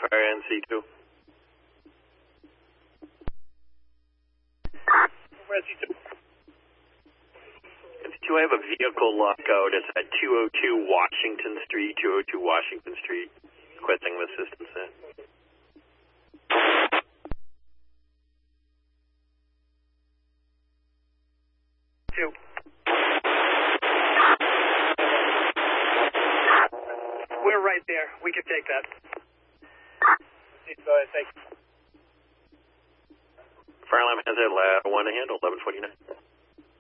Fire NC2. NC2. NC2, I have a vehicle lockout. It's at 202 Washington Street, 202 Washington Street. Requesting assistance there. Two. We're right there. We can take that. Go ahead, thank you. Fire alarm has a 1 to handle, 1129.